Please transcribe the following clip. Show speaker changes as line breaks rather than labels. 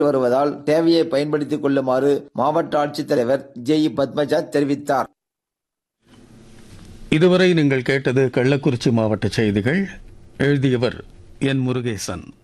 வருவதால் தேவையை பயன்படுத்திக் கொள்ளுமாறு மாவட்ட ஆட்சித்தலைவர் ஜே.இ. பத்மஜா தெரிவித்தார்.
இதுவரை நீங்கள் கேட்டது கள்ளக்குறிச்சி மாவட்ட செய்திகள். எழுதியவர் என். முருகேசன்.